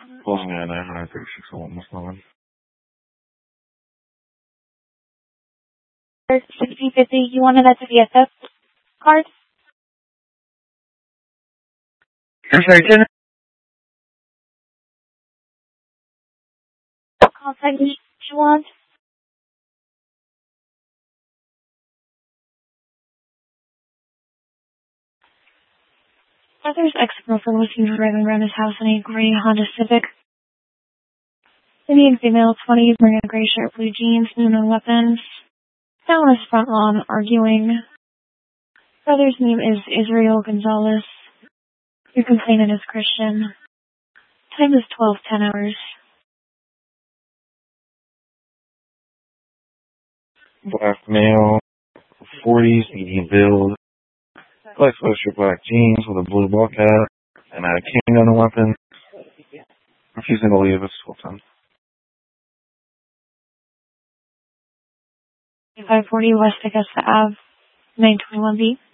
Closing at 936 West Line. 6050, you wanted that to be a theft card? I'm sorry, Jenna? Contact me if you want. Brother's ex-girlfriend was seen driving around his house in a gray Honda Civic. Indian female, 20s, wearing a gray shirt, blue jeans, no weapons. Down on his front lawn, arguing. Brother's name is Israel Gonzalez. Your complainant is Christian. Time is 12:10 hours. Black male, 40s, medium build, black sweatshirt, black jeans with a blue ball cap, and a handgun weapon. Refusing to leave. It's full time. 540 West Augusta Ave, 921B.